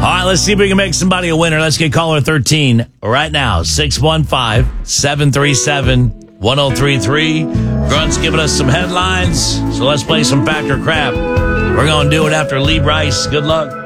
right, let's see if we can make somebody a winner. Let's get caller 13 right now. 615-737-1033. Grunt's giving us some headlines, so let's play some Fact or Crap. We're going to do it after Lee Brice. Good luck.